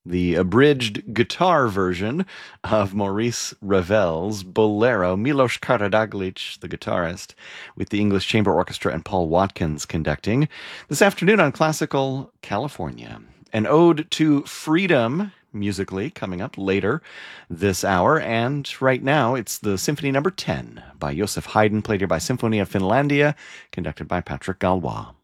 the abridged guitar version of Maurice Ravel's Bolero, Milos Karadzic, the guitarist, with the English Chamber Orchestra and Paul Watkins conducting. This afternoon on Classical California, an ode to freedom musically coming up later this hour. And right now, it's the Symphony Number 10 by Joseph Haydn, played here by Sinfonia Finlandia, conducted by Patrick Galois.